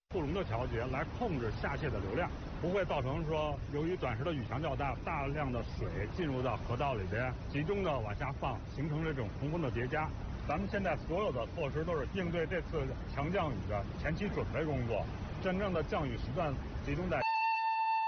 库容的调节来控制下泄的流量，不会造成说由于短时的雨强较大，大量的水进入到河道里边，集中的往下放，形成这种洪峰的叠加。咱们现在所有的措施都是应对这次强降雨的前期准备工作，真正的降雨时段集中在